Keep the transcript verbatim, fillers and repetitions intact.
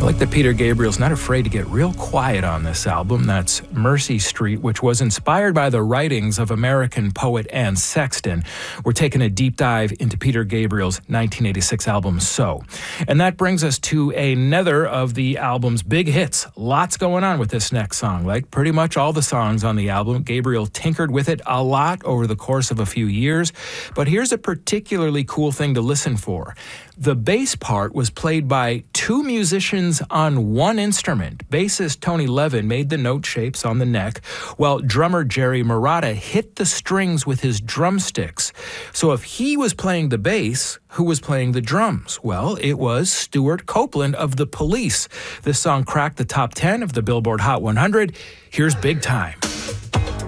like that Peter Gabriel's not afraid to get real quiet on this album. That's Mercy Street, which was inspired by the writings of American poet Anne Sexton. We're taking a deep dive into Peter Gabriel's nineteen eighty-six album, So. And that brings us to another of the album's big hits. Lots going on with this next song. Like pretty much all the songs on the album, Gabriel tinkered with it a lot over the course of a few years. But here's a particularly cool thing to listen for. The bass part was played by two musicians on one instrument. Bassist Tony Levin made the note shapes on the neck, while drummer Jerry Marotta hit the strings with his drumsticks. So if he was playing the bass, who was playing the drums? Well, it was Stuart Copeland of The Police. This song cracked the top ten of the Billboard Hot one hundred. Here's Big Time.